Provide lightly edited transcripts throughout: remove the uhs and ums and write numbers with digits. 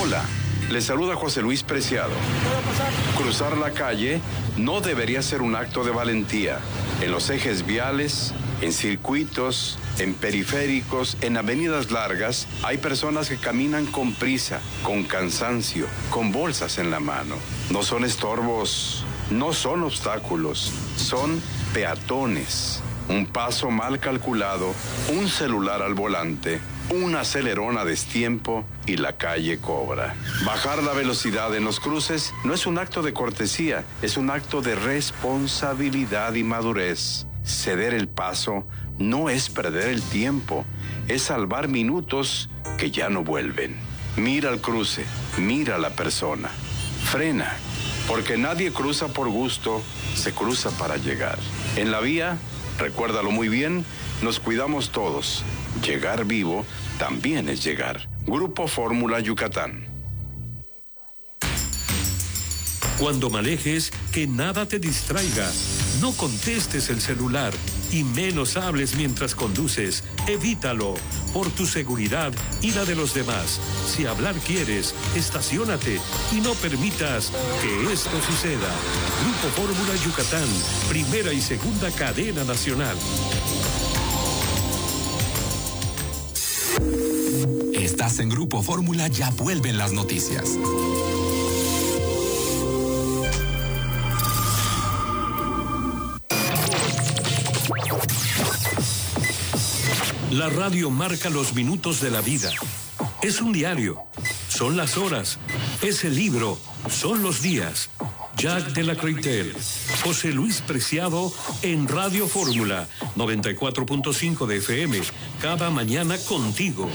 Hola, les saluda José Luis Preciado. Cruzar la calle no debería ser un acto de valentía. En los ejes viales, en circuitos, en periféricos, en avenidas largas, hay personas que caminan con prisa, con cansancio, con bolsas en la mano. No son estorbos, no son obstáculos, son peatones. Un paso mal calculado, un celular al volante, un acelerón a destiempo y la calle cobra. Bajar la velocidad en los cruces no es un acto de cortesía, es un acto de responsabilidad y madurez. Ceder el paso no es perder el tiempo, es salvar minutos que ya no vuelven. Mira el cruce, mira a la persona. Frena, porque nadie cruza por gusto, se cruza para llegar. En la vía, recuérdalo muy bien, nos cuidamos todos. Llegar vivo también es llegar. Grupo Fórmula Yucatán. Cuando manejes, que nada te distraiga. No contestes el celular y menos hables mientras conduces. Evítalo, por tu seguridad y la de los demás. Si hablar quieres, estaciónate y no permitas que esto suceda. Grupo Fórmula Yucatán, primera y segunda cadena nacional. Estás en Grupo Fórmula, ya vuelven las noticias. La radio marca los minutos de la vida. Es un diario, son las horas, es el libro, son los días. Jack de la Croitel, José Luis Preciado en Radio Fórmula 94.5 de FM, cada mañana contigo.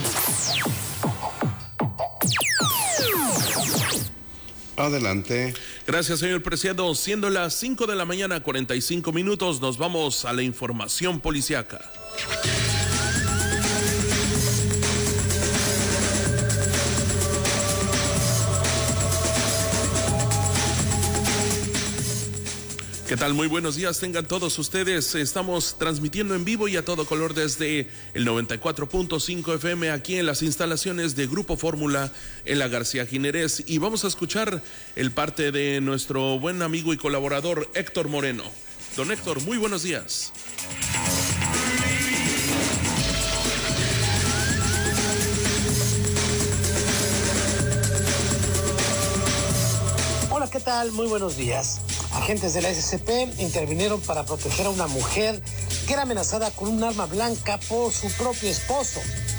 Adelante. Gracias, señor Preciado. Siendo las 5 de la mañana, 45 minutos, nos vamos a la información policiaca. ¿Qué tal? Muy buenos días, tengan todos ustedes. Estamos transmitiendo en vivo y a todo color desde el 94.5 FM aquí en las instalaciones de Grupo Fórmula en la García Ginerés. Y vamos a escuchar el parte de nuestro buen amigo y colaborador Héctor Moreno. Don Héctor, muy buenos días. Hola, ¿qué tal? Muy buenos días. Agentes de la SCP intervinieron para proteger a una mujer que era amenazada con un arma blanca por su propio esposo.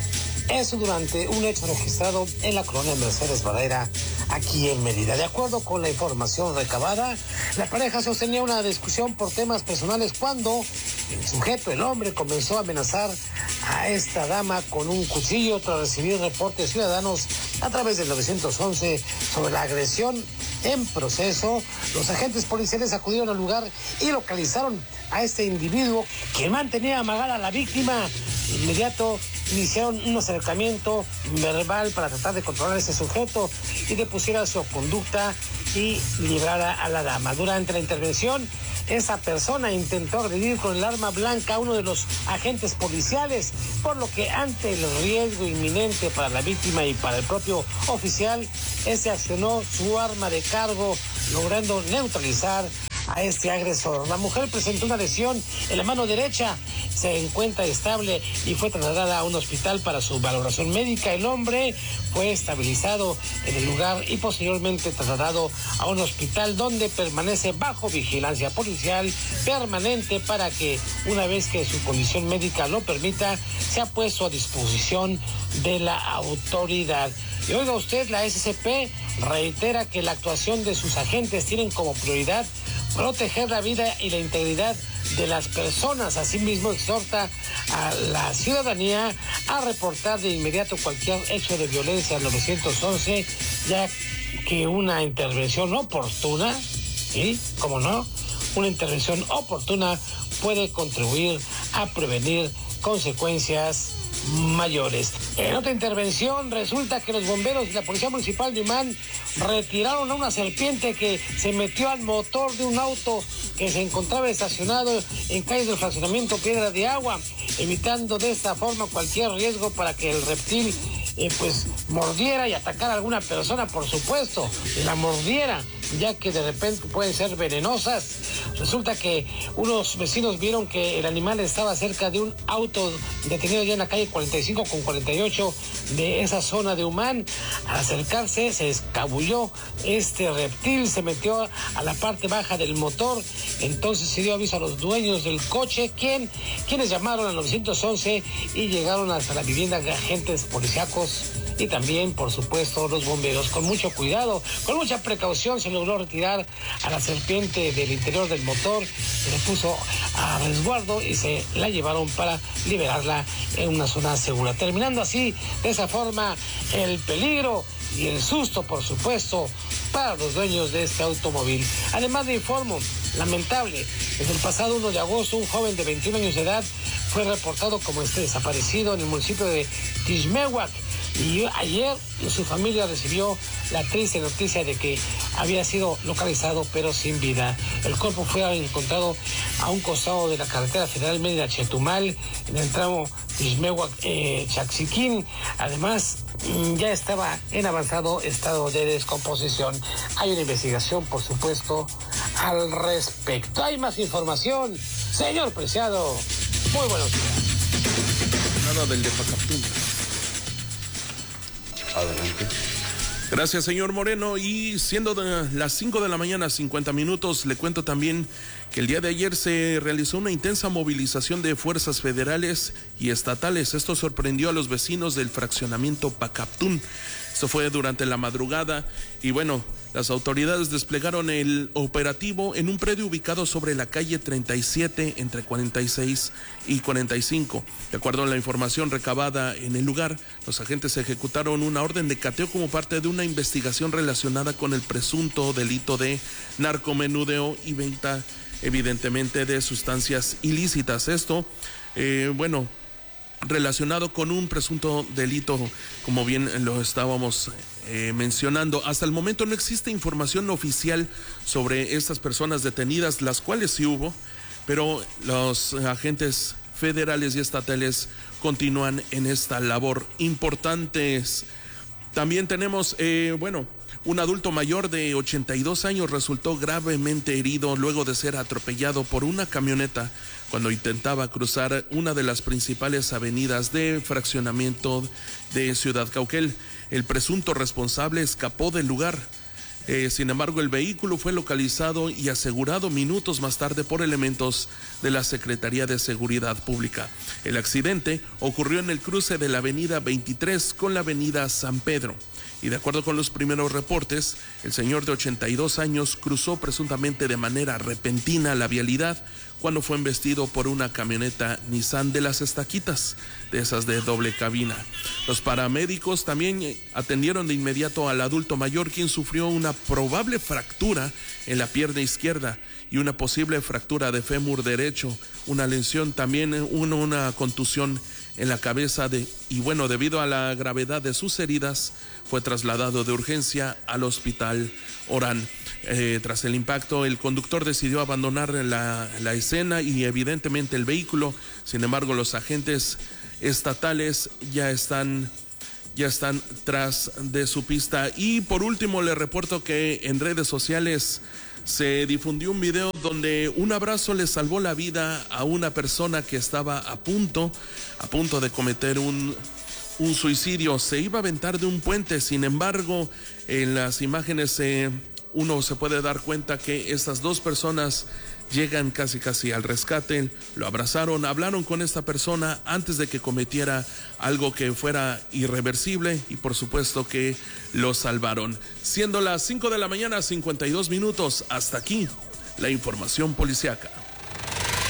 Eso durante un hecho registrado en la colonia Mercedes Varela, aquí en Mérida. De acuerdo con la información recabada, la pareja sostenía una discusión por temas personales cuando el sujeto, el hombre, comenzó a amenazar a esta dama con un cuchillo tras recibir reportes ciudadanos a través del 911 sobre la agresión en proceso. Los agentes policiales acudieron al lugar y localizaron a este individuo que mantenía amagada a la víctima. De inmediato iniciaron un acercamiento verbal para tratar de controlar a ese sujeto y depusiera su conducta y librara a la dama. Durante la intervención, esa persona intentó agredir con el arma blanca a uno de los agentes policiales, por lo que ante el riesgo inminente para la víctima y para el propio oficial, este accionó su arma de cargo, logrando neutralizar a este agresor. La mujer presentó una lesión en la mano derecha, se encuentra estable y fue trasladada a un hospital para su valoración médica. El hombre fue estabilizado en el lugar y posteriormente trasladado a un hospital donde permanece bajo vigilancia policial permanente para que, una vez que su condición médica lo permita, sea puesto a disposición de la autoridad. Y oiga usted, la SCP reitera que la actuación de sus agentes tienen como prioridad proteger la vida y la integridad de las personas. Asimismo, exhorta a la ciudadanía a reportar de inmediato cualquier hecho de violencia al 911, ya que una intervención oportuna, ¿sí? ¿Cómo no? Una intervención oportuna puede contribuir a prevenir consecuencias mayores. En otra intervención, resulta que los bomberos y la Policía Municipal de Humán retiraron a una serpiente que se metió al motor de un auto que se encontraba estacionado en calles del fraccionamiento Piedra de Agua, evitando de esta forma cualquier riesgo para que el reptil pues mordiera y atacara a alguna persona, por supuesto, la mordiera, ya que de repente pueden ser venenosas. Resulta que unos vecinos vieron que el animal estaba cerca de un auto detenido ya en la calle 45 con 48 de esa zona de Humán. Al acercarse se escabulló este reptil, se metió a la parte baja del motor. Entonces se dio aviso a los dueños del coche, quienes llamaron al 911 y llegaron hasta la vivienda de agentes policíacos y también, por supuesto, los bomberos. Con mucho cuidado, con mucha precaución, se logró retirar a la serpiente del interior del motor, se le puso a resguardo y se la llevaron para liberarla en una zona segura. Terminando así, de esa forma, el peligro y el susto, por supuesto, para los dueños de este automóvil. Además le informo, lamentable, desde el pasado 1 de agosto, un joven de 21 años de edad fue reportado como desaparecido en el municipio de Tixmehuac. Y ayer su familia recibió la triste noticia de que había sido localizado pero sin vida. El cuerpo fue encontrado a un costado de la carretera federal Mérida-Chetumal, en el tramo Tixmehuac-Chaxiquín. Además, ya estaba en avanzado estado de descomposición. Hay una investigación, por supuesto, al respecto. Hay más información. Señor Preciado, muy buenos días. Nada del de Pacaptún. Adelante. Gracias, señor Moreno. Y siendo de las 5 de la mañana, 50 minutos, le cuento también que el día de ayer se realizó una intensa movilización de fuerzas federales y estatales. Esto sorprendió a los vecinos del fraccionamiento Pacaptún. Esto fue durante la madrugada y bueno, las autoridades desplegaron el operativo en un predio ubicado sobre la calle 37 entre 46 y 45. De acuerdo a la información recabada en el lugar, los agentes ejecutaron una orden de cateo como parte de una investigación relacionada con el presunto delito de narcomenudeo y venta, evidentemente, de sustancias ilícitas. Esto, relacionado con un presunto delito, como bien lo estábamos mencionando. Hasta el momento no existe información oficial sobre estas personas detenidas, las cuales sí hubo, pero los agentes federales y estatales continúan en esta labor importantes. También tenemos, un adulto mayor de 82 años resultó gravemente herido luego de ser atropellado por una camioneta cuando intentaba cruzar una de las principales avenidas de fraccionamiento de Ciudad Cauquel. El presunto responsable escapó del lugar. Sin embargo, el vehículo fue localizado y asegurado minutos más tarde por elementos de la Secretaría de Seguridad Pública. El accidente ocurrió en el cruce de la avenida 23 con la avenida San Pedro. Y de acuerdo con los primeros reportes, el señor de 82 años cruzó presuntamente de manera repentina la vialidad cuando fue embestido por una camioneta Nissan de las Estaquitas, de esas de doble cabina. Los paramédicos también atendieron de inmediato al adulto mayor, quien sufrió una probable fractura en la pierna izquierda y una posible fractura de fémur derecho, una lesión también, una contusión en la cabeza debido a la gravedad de sus heridas, fue trasladado de urgencia al hospital Orán. Tras el impacto, el conductor decidió abandonar la escena y evidentemente el vehículo. Sin embargo, los agentes estatales ya están tras de su pista. Y por último, le reporto que en redes sociales se difundió un video donde un abrazo le salvó la vida a una persona que estaba a punto de cometer un suicidio. Se iba a aventar de un puente. Sin embargo, en las imágenes uno se puede dar cuenta que estas dos personas llegan casi al rescate, lo abrazaron, hablaron con esta persona antes de que cometiera algo que fuera irreversible y por supuesto que lo salvaron. Siendo las 5 de la mañana, 52 minutos, hasta aquí la información policiaca.